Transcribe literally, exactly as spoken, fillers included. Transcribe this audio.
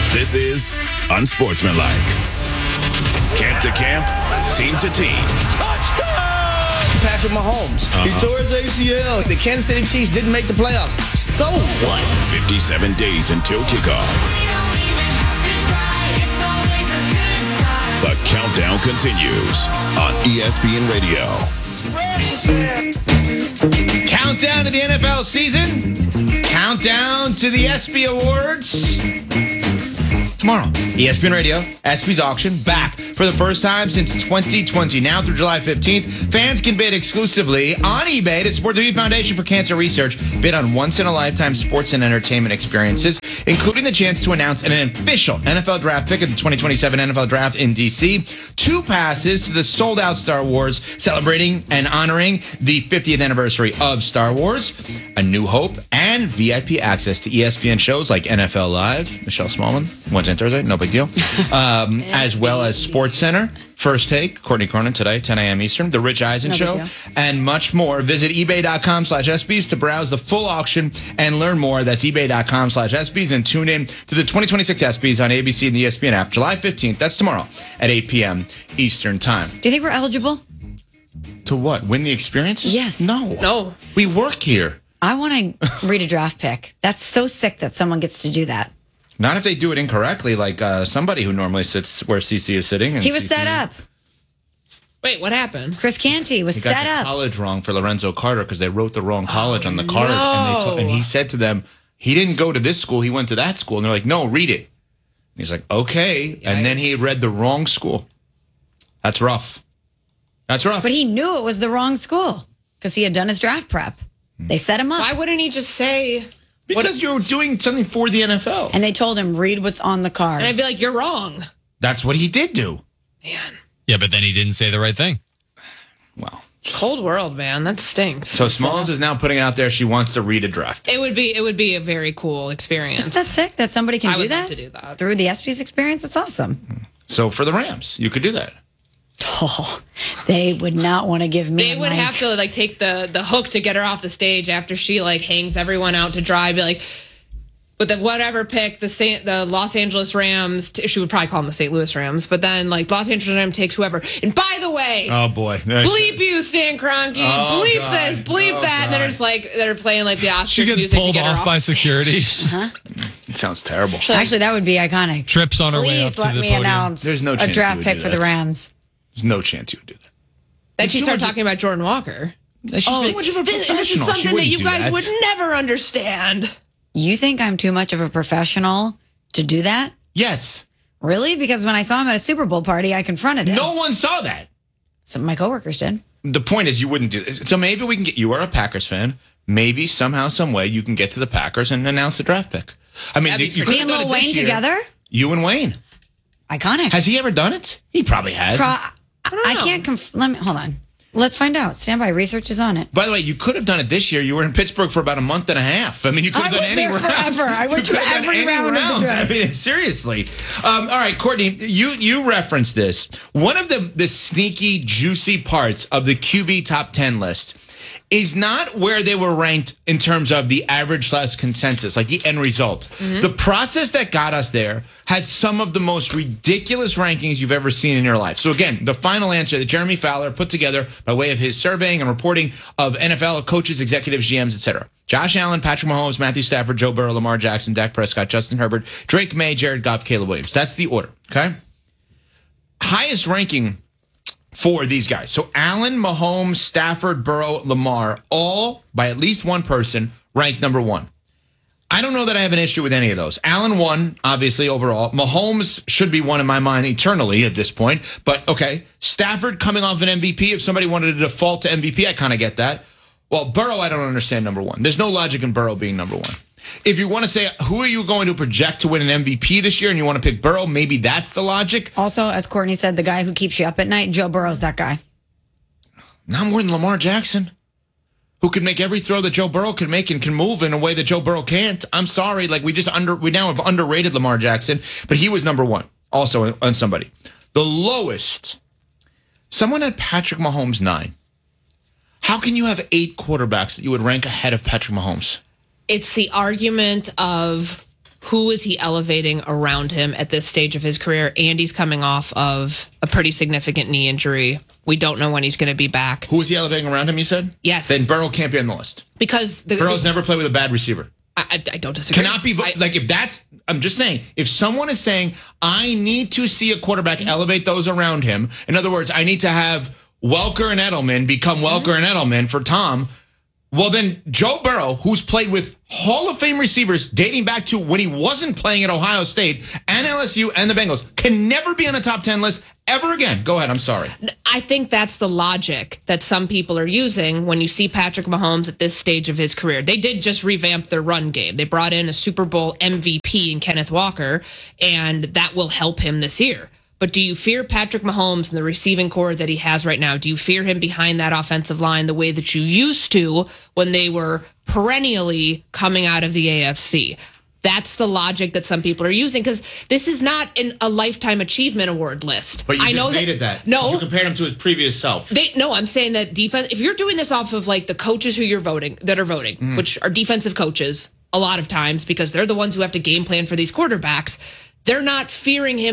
This is Unsportsmanlike. Camp to camp, team to team. Touchdown! Patrick Mahomes. Uh-huh. He tore his A C L. The Kansas City Chiefs didn't make the playoffs. So what? fifty-seven days until kickoff. The countdown continues on E S P N Radio. Countdown to the N F L season. Countdown to the ESPY Awards. Tomorrow, E S P N Radio, ESPY's auction, back for the first time since twenty twenty. Now through July fifteenth, fans can bid exclusively on eBay to support the V Foundation for Cancer Research. Bid on once-in-a-lifetime sports and entertainment experiences, including the chance to announce an official N F L draft pick at the twenty twenty-seven N F L Draft in D C, two passes to the sold-out Star Wars, celebrating and honoring the fiftieth anniversary of Star Wars, A New Hope, and V I P access to E S P N shows like N F L Live, Michelle Smallman, Wednesday and Thursday, no big deal, um, as well as Sports Center, First Take, Courtney Cronin today, ten a.m. Eastern, The Rich Eisen no Show, and much more. Visit ebay.com slash ESPYs to browse the full auction and learn more. That's ebay.com slash ESPYs, and tune in to the twenty twenty-six ESPYs on A B C and the E S P N app, July fifteenth. That's tomorrow at eight p.m. Eastern Time. Do you think we're eligible? To what? Win the experiences? Yes. No. No. We work here. I want to read a draft pick. That's so sick that someone gets to do that. Not if they do it incorrectly, like uh, somebody who normally sits where C C is sitting. And He was C C set up. Wait, what happened? Chris Canty was He got set the up. college wrong for Lorenzo Carter because they wrote the wrong college Oh, on the card. no. And, they told, and he said to them, he didn't go to this school, he went to that school. And they're like, no, read it. And he's like, okay. Yikes. And then he read the wrong school. That's rough. That's rough. But he knew it was the wrong school because he had done his draft prep. They set him up. Why wouldn't he just say... Because what? you're doing something for the N F L. And they told him, read what's on the card. And I'd be like, you're wrong. That's what he did do. Man. Yeah, but then he didn't say the right thing. Well. Cold world, man. That stinks. So Smalls is now putting out there she wants to read a draft. It would be it would be a very cool experience. Isn't that sick that somebody can I do would that? love to do that. Through the ESPYs experience? It's awesome. So for the Rams, you could do that. Oh, they would not want to give me They a would mic. have to like take the the hook to get her off the stage after she like hangs everyone out to dry. Be like, with the whatever pick, the Saint, the Los Angeles Rams. T- she would probably call them the Saint Louis Rams, but then like Los Angeles Rams takes whoever. And by the way, Oh boy, bleep you, Stan Kroenke. Oh, bleep God. this, bleep Oh, that. And then God. there's like they're playing like the Oscars She gets music to pulled get her off off by the stage. security. Huh? It sounds terrible. Actually, that would be iconic. Trips on her way up Please to let the me podium. announce There's no a chance draft you would pick do for the that. Rams. There's no chance you would do that. Then she Too started much- talking about Jordan Walker. She's Oh, too much of a this, and this is professional. She something that wouldn't you do guys that. would never understand. You think I'm too much of a professional to do that? Yes. Really? Because when I saw him at a Super Bowl party, I confronted him. No one saw that. Some of my coworkers did. The point is you wouldn't do this. So maybe we can get, you are a Packers fan. Maybe somehow, some way you can get to the Packers and announce the draft pick. I mean, That'd be you pretty- could Me have and done Lil it this Wayne year. together? You and Wayne. Iconic. Has he ever done it? He probably has. Pro- I, don't I know. can't conf- let me hold on. Let's find out. Stand by. Research is on it. By the way, you could have done it this year. You were in Pittsburgh for about a month and a half. I mean, you could have I done was any there round. forever. I went You to could have done every any round of the round. draft. I mean, seriously. Um, all right, Courtney, you you referenced this. One of the the sneaky, juicy parts of the Q B top ten list is not where they were ranked in terms of the average slash consensus, like the end result. Mm-hmm. The process that got us there had some of the most ridiculous rankings you've ever seen in your life. So again, the final answer that Jeremy Fowler put together by way of his surveying and reporting of N F L coaches, executives, G Ms, et cetera. Josh Allen, Patrick Mahomes, Matthew Stafford, Joe Burrow, Lamar Jackson, Dak Prescott, Justin Herbert, Drake May, Jared Goff, Caleb Williams. That's the order, okay? Highest ranking for these guys. So Allen, Mahomes, Stafford, Burrow, Lamar, all by at least one person ranked number one. I don't know that I have an issue with any of those. Allen won, obviously, overall. Mahomes should be one in my mind eternally at this point. But, okay, Stafford coming off an M V P. If somebody wanted to default to M V P, I kind of get that. Well, Burrow, I don't understand number one. There's no logic in Burrow being number one. If you want to say, who are you going to project to win an M V P this year and you want to pick Burrow, maybe that's the logic. Also, as Courtney said, the guy who keeps you up at night, Joe Burrow's that guy. Not more than Lamar Jackson, who can make every throw that Joe Burrow can make and can move in a way that Joe Burrow can't. I'm sorry, like we just under we now have underrated Lamar Jackson, but he was number one also on somebody. The lowest, someone had Patrick Mahomes nine. How can you have eight quarterbacks that you would rank ahead of Patrick Mahomes? It's the argument of who is he elevating around him at this stage of his career? Andy's coming off of a pretty significant knee injury. We don't know when he's going to be back. Who is he elevating around him, you said? Yes. Then Burrow can't be on the list. Because the, Burrow's the, never played with a bad receiver. I, I, I don't disagree. Cannot be, I, like if that's, I'm just saying, if someone is saying, I need to see a quarterback elevate those around him, in other words, I need to have Welker and Edelman become Welker and Edelman for Tom, well then Joe Burrow, who's played with Hall of Fame receivers dating back to when he wasn't playing at Ohio State and L S U and the Bengals, can never be on a top ten list ever again. Go ahead, I'm sorry. I think that's the logic that some people are using when you see Patrick Mahomes at this stage of his career. They did just revamp their run game. They brought in a Super Bowl M V P in Kenneth Walker, and that will help him this year. But do you fear Patrick Mahomes and the receiving core that he has right now? Do you fear him behind that offensive line the way that you used to when they were perennially coming out of the A F C? That's the logic that some people are using, because this is not in a lifetime achievement award list. But you I just know hated that. that. No. You compared him to his previous self. They, no, I'm saying that defense, if you're doing this off of like the coaches who you're voting, that are voting, mm. which are defensive coaches a lot of times because they're the ones who have to game plan for these quarterbacks, they're not fearing him